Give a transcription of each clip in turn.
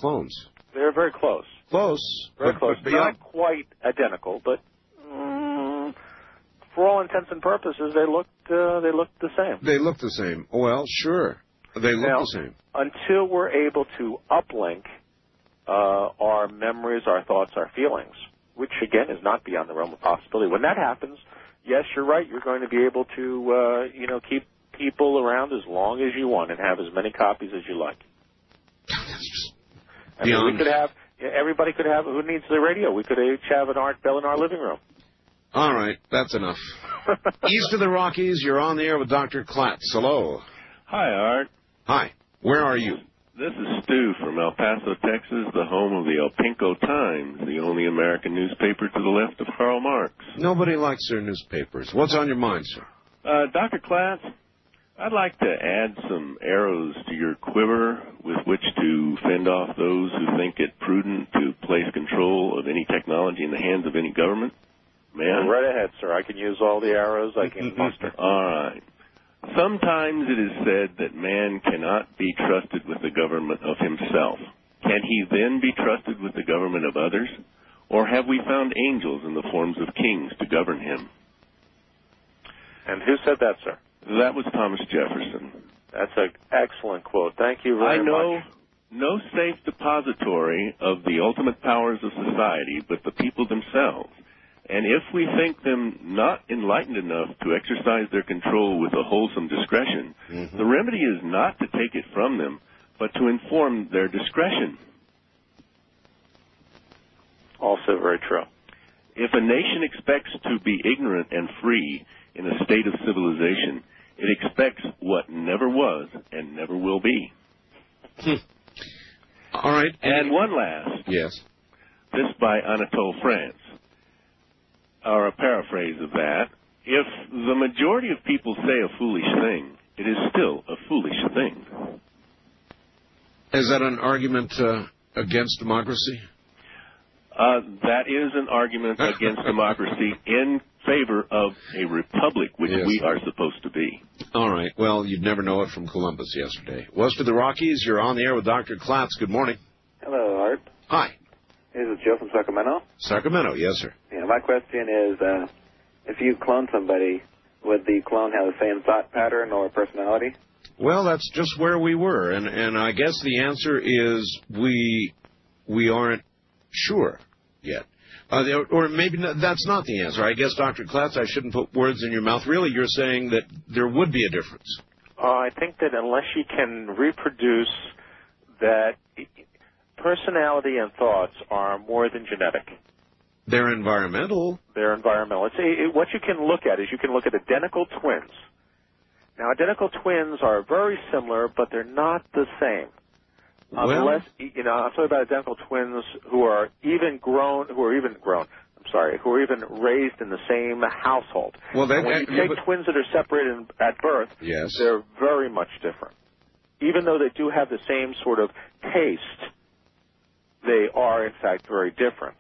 clones. They're very close. Close. Very close. But Not quite identical, but for all intents and purposes, they look the same. They look the same. Well, sure. They look the same. Until we're able to uplink our memories, our thoughts, our feelings, which, again, is not beyond the realm of possibility. When that happens, yes, you're right. You're going to be able to, keep people around as long as you want and have as many copies as you like. I mean, we could have, everybody could have, who needs the radio? We could each have an Art Bell in our living room. All right, that's enough. East of the Rockies, you're on the air with Dr. Klatz. Hello. Hi, Art. Hi. Where are you? This is Stu from El Paso, Texas, the home of the El Pinco Times, the only American newspaper to the left of Karl Marx. Nobody likes their newspapers. What's on your mind, sir? Dr. Klatz, I'd like to add some arrows to your quiver with which to fend off those who think it prudent to place control of any technology in the hands of any government. Man. Right ahead, sir. I can use all the arrows I can muster. All right. Sometimes it is said that man cannot be trusted with the government of himself. Can he then be trusted with the government of others? Or have we found angels in the forms of kings to govern him? And who said that, sir? That was Thomas Jefferson. That's an excellent quote. Thank you very much. I know no safe depository of the ultimate powers of society but the people themselves. And if we think them not enlightened enough to exercise their control with a wholesome discretion, the remedy is not to take it from them, but to inform their discretion. Also very true. If a nation expects to be ignorant and free in a state of civilization, it expects what never was and never will be. All right. And one last. Yes. This by Anatole France. Or a paraphrase of that. If the majority of people say a foolish thing, it is still a foolish thing. Is that an argument against democracy? That is an argument against democracy in favor of a republic, which we are supposed to be. All right. Well, you'd never know it from Columbus yesterday. West of the Rockies, you're on the air with Dr. Klatz. Good morning. Hello, Art. Hi. This is Joe from Sacramento. Sacramento, yes, sir. Yeah, my question is, if you clone somebody, would the clone have the same thought pattern or personality? Well, that's just where we were, and I guess the answer is we aren't sure yet. Or maybe that's not the answer. I guess, Dr. Klatz, I shouldn't put words in your mouth. Really, you're saying that there would be a difference. I think that unless you can reproduce that, personality and thoughts are more than genetic. They're environmental. They're environmental. What you can look at is you can look at identical twins. Now, identical twins are very similar, but they're not the same. Unless, I'm talking about identical twins who are even raised in the same household. Well, when you take twins that are separated at birth, they're very much different. Even though they do have the same sort of taste, they are, in fact, very different.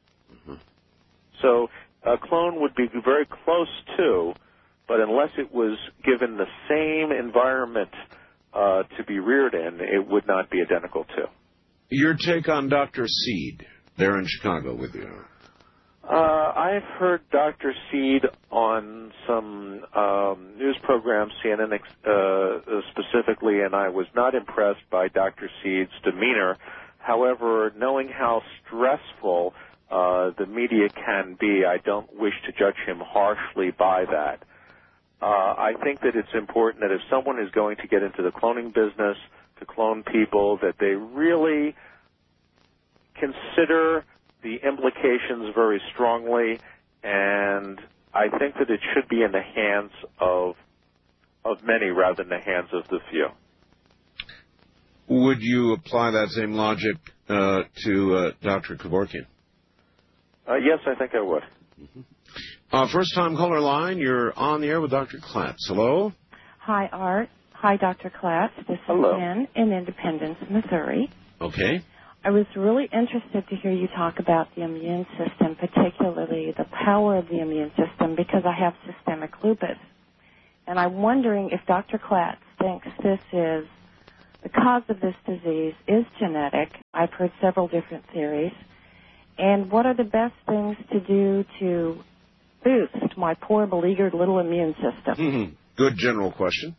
So a clone would be very close to, but unless it was given the same environment to be reared in, it would not be identical to. Your take on Dr. Seed, there in Chicago with you? I've heard Dr. Seed on some news programs, CNN specifically, and I was not impressed by Dr. Seed's demeanor. However, knowing how stressful the media can be, I don't wish to judge him harshly by that. I think that it's important that if someone is going to get into the cloning business, to clone people, that they really consider the implications very strongly, and I think that it should be in the hands of many rather than the hands of the few. Would you apply that same logic to Dr. Kevorkian? Yes, I think I would. First-time caller line, you're on the air with Dr. Klatz. Hello? Hi, Art. Hi, Dr. Klatz. This is Ann in Independence, Missouri. Okay. I was really interested to hear you talk about the immune system, particularly the power of the immune system, because I have systemic lupus. And I'm wondering if Dr. Klatz thinks this is the cause of this disease is genetic. I've heard several different theories. And what are the best things to do to boost my poor, beleaguered little immune system? Good general question.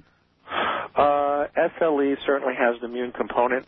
SLE certainly has an immune component.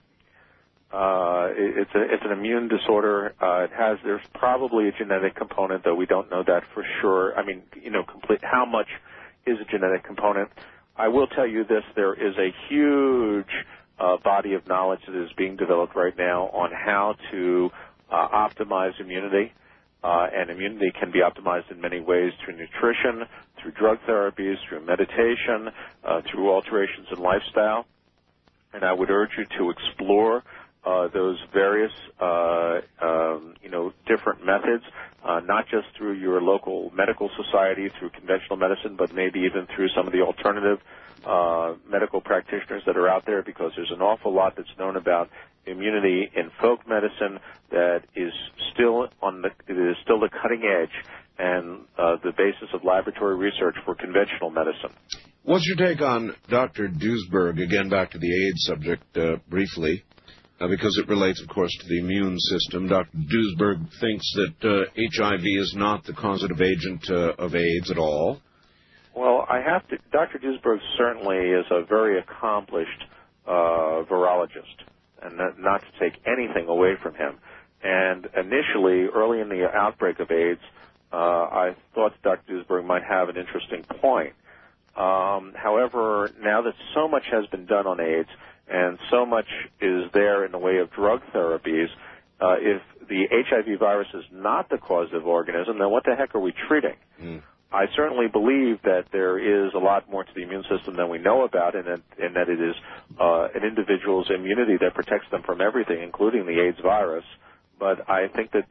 It's an immune disorder. There's probably a genetic component, though we don't know that for sure. I mean, how much is a genetic component? I will tell you this: there is a huge body of knowledge that is being developed right now on how to optimize immunity. And immunity can be optimized in many ways through nutrition, through drug therapies, through meditation, through alterations in lifestyle. And I would urge you to explore those various, different methods, not just through your local medical society, through conventional medicine, but maybe even through some of the alternative medical practitioners that are out there, because there's an awful lot that's known about immunity in folk medicine that is still the cutting edge and the basis of laboratory research for conventional medicine. What's your take on Dr. Duesberg, again back to the AIDS subject briefly, because it relates, of course, to the immune system. Dr. Duesberg thinks that HIV is not the causative agent of AIDS at all. Well, Dr. Duesberg certainly is a very accomplished virologist, and not to take anything away from him. And initially, early in the outbreak of AIDS, I thought Dr. Duesberg might have an interesting point. However, now that so much has been done on AIDS and so much is there in the way of drug therapies, if the HIV virus is not the causative organism, then what the heck are we treating? I certainly believe that there is a lot more to the immune system than we know about, and that it is an individual's immunity that protects them from everything, including the AIDS virus. But I think that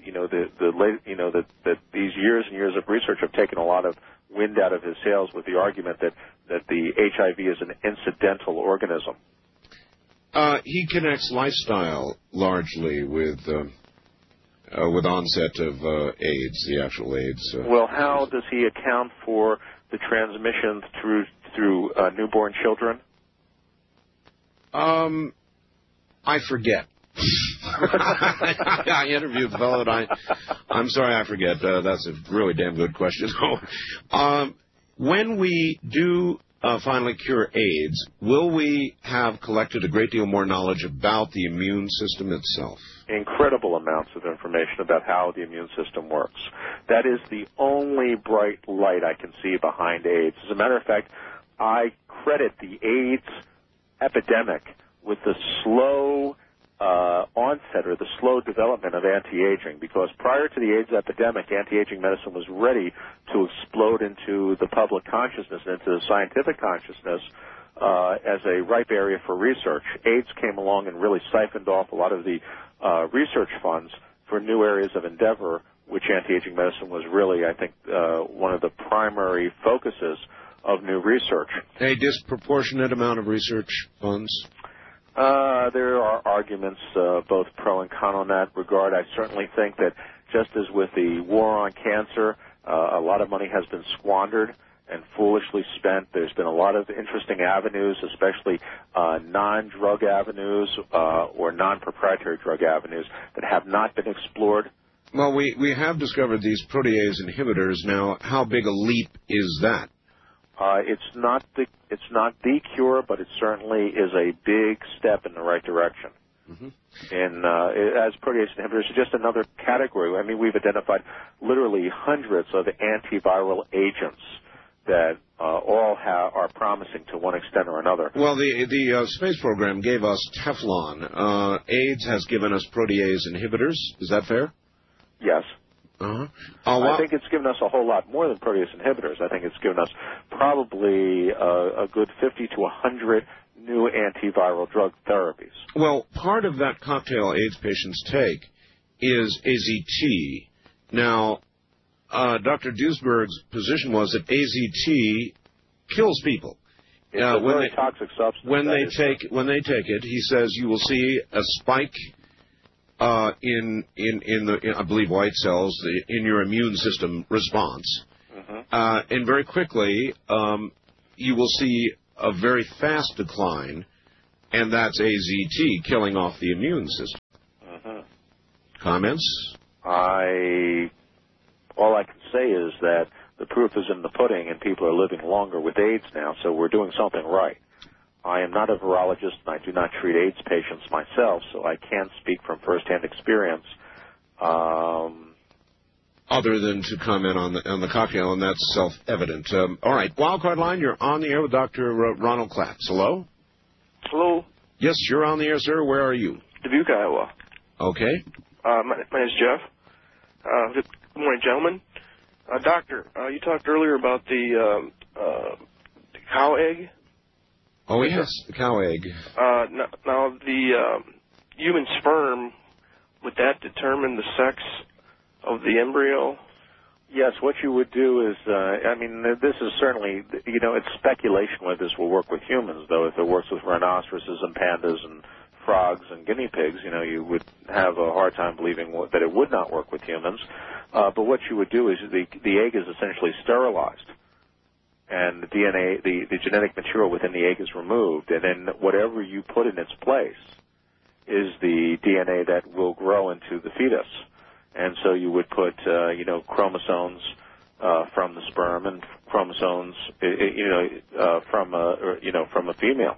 that these years and years of research have taken a lot of wind out of his sails with the argument that the HIV is an incidental organism. He connects lifestyle largely with onset of AIDS, the actual AIDS. Well, how does he account for the transmission through newborn children? I forget. I interviewed the fellow, and I'm sorry I forget. That's a really damn good question. When we do finally cure AIDS, will we have collected a great deal more knowledge about the immune system itself? Incredible amounts of information about how the immune system works. That is the only bright light I can see behind AIDS. As a matter of fact, I credit the AIDS epidemic with the slow onset or the slow development of anti-aging, because prior to the AIDS epidemic, anti-aging medicine was ready to explode into the public consciousness and into the scientific consciousness as a ripe area for research. AIDS came along and really siphoned off a lot of the research funds for new areas of endeavor, which anti-aging medicine was really, I think, one of the primary focuses of new research. A disproportionate amount of research funds? There are arguments both pro and con on that regard. I certainly think that just as with the war on cancer, a lot of money has been squandered and foolishly spent. There's been a lot of interesting avenues, especially non-drug avenues or non-proprietary drug avenues that have not been explored. Well, we have discovered these protease inhibitors. Now, how big a leap is that? It's not the cure, but it certainly is a big step in the right direction. Mm-hmm. And as protease inhibitors, just another category. I mean, we've identified literally hundreds of antiviral agents that all are promising to one extent or another. Well, the space program gave us Teflon. AIDS has given us protease inhibitors. Is that fair? Yes. Uh-huh. I think it's given us a whole lot more than protease inhibitors. I think it's given us probably a good 50 to 100 new antiviral drug therapies. Well, part of that cocktail AIDS patients take is AZT. Now, Dr. Duesberg's position was that AZT kills people. It's a very toxic substance. When they take it, he says you will see a spike in the I believe white cells in your immune system response, and very quickly you will see a very fast decline And that's AZT, killing off the immune system. Comments? All I can say is that the proof is in the pudding, and people are living longer with AIDS now, so we're doing something right. I am not a virologist, and I do not treat AIDS patients myself, so I can't speak from firsthand experience. Other than to comment on the cocktail, and that's self-evident. All right, Wildcard Line, you're on the air with Dr. Ronald Klatz. Hello? Hello. Yes, you're on the air, sir. Where are you? Dubuque, Iowa. Okay. My name is Jeff. Good morning, gentlemen. Doctor, you talked earlier about the cow egg. Oh, yes, the cow egg. Now, the human sperm, would that determine the sex of the embryo? Yes, what you would do is, this is certainly, it's speculation whether this will work with humans, though. If it works with rhinoceroses and pandas and frogs and guinea pigs, you would have a hard time believing that it would not work with humans. But what you would do is the egg is essentially sterilized, and the DNA, the genetic material within the egg is removed, and then whatever you put in its place is the DNA that will grow into the fetus. And so you would put, chromosomes from the sperm and chromosomes, from a female,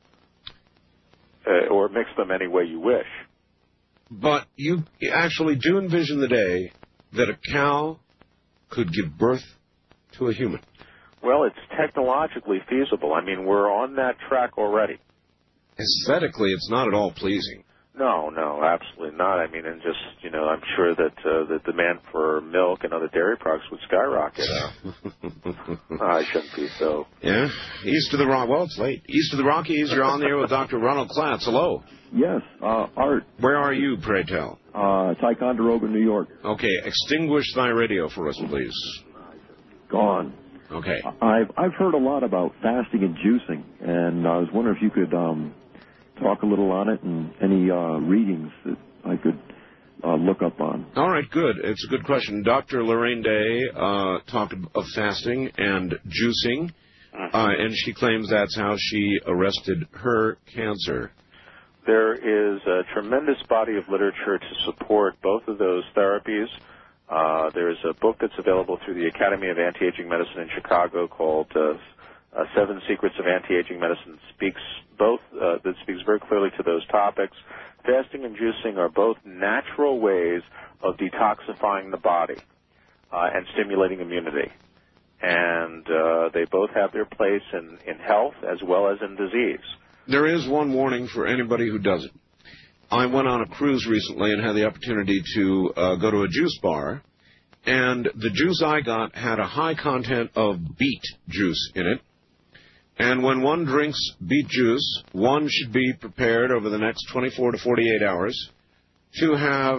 or mix them any way you wish. But you actually do envision the day that a cow could give birth to a human. Well, it's technologically feasible. I mean, we're on that track already. Aesthetically, it's not at all pleasing. No, absolutely not. I mean, and just, I'm sure that the demand for milk and other dairy products would skyrocket. I shouldn't be so. Yeah. East of the Rockies. Well, it's late. East of the Rockies, you're on the air with Dr. Ronald Klatz. Hello. Yes, Art. Where are you, pray tell? Ticonderoga, New York. Okay, extinguish thy radio for us, please. Gone. Okay. I've heard a lot about fasting and juicing, and I was wondering if you could talk a little on it and any readings that I could look up on. All right, good. It's a good question. Dr. Lorraine Day talked of fasting and juicing, and she claims that's how she arrested her cancer. There is a tremendous body of literature to support both of those therapies. There's a book that's available through the Academy of Anti-Aging Medicine in Chicago called 7 Secrets of Anti-Aging Medicine that speaks very clearly to those topics. Fasting and juicing are both natural ways of detoxifying the body and stimulating immunity. And they both have their place in health as well as in disease. There is one warning for anybody who does it. I went on a cruise recently and had the opportunity to go to a juice bar, and the juice I got had a high content of beet juice in it. And when one drinks beet juice, one should be prepared over the next 24 to 48 hours to have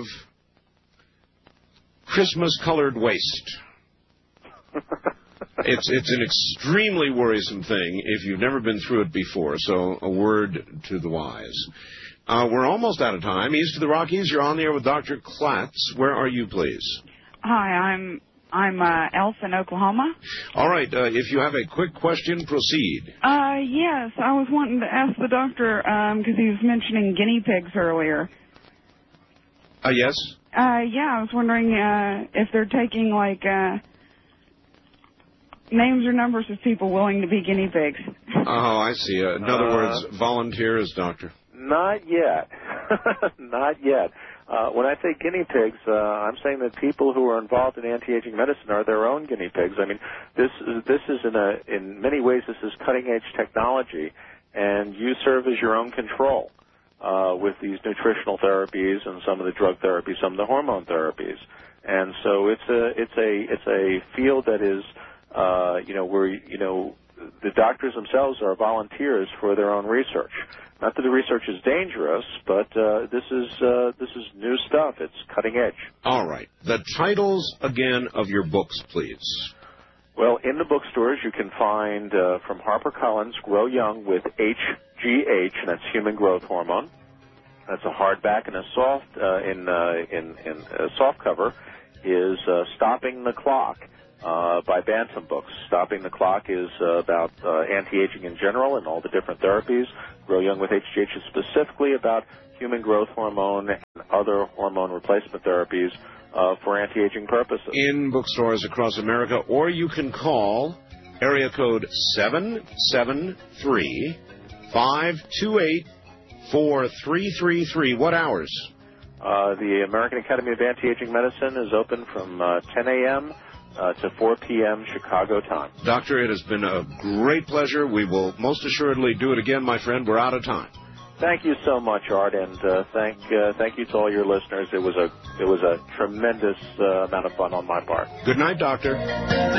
Christmas-colored waste. It's an extremely worrisome thing if you've never been through it before, so a word to the wise. We're almost out of time. East of the Rockies, you're on the air with Dr. Klatz. Where are you, please? Hi, I'm Elf in Oklahoma. All right. If you have a quick question, proceed. Yes, I was wanting to ask the doctor because he was mentioning guinea pigs earlier. Yes? Yeah, I was wondering if they're taking, names or numbers of people willing to be guinea pigs. Oh, I see. In other words, volunteers, doctor. Not yet. Not yet. When I say guinea pigs, I'm saying that people who are involved in anti-aging medicine are their own guinea pigs. I mean, this is in many ways this is cutting-edge technology, and you serve as your own control with these nutritional therapies and some of the drug therapies, some of the hormone therapies, and so it's a field that is where the doctors themselves are volunteers for their own research. Not that the research is dangerous, but this is new stuff. It's cutting edge. All right. The titles, again, of your books, please. Well, in the bookstores, you can find from HarperCollins, Grow Young with HGH, and that's human growth hormone. That's a hardback, and a soft in a soft cover is Stopping the Clock. by Bantam Books. Stopping the Clock is about anti-aging in general and all the different therapies. Grow Young with HGH is specifically about human growth hormone and other hormone replacement therapies for anti-aging purposes. In bookstores across America, or you can call area code 773-528-4333. What hours? The American Academy of Anti-Aging Medicine is open from 10 a.m. To 4 p.m. Chicago time. Doctor, it has been a great pleasure. We will most assuredly do it again, my friend. We're out of time. Thank you so much, Art, and thank you to all your listeners. It was a tremendous amount of fun on my part. Good night, Doctor.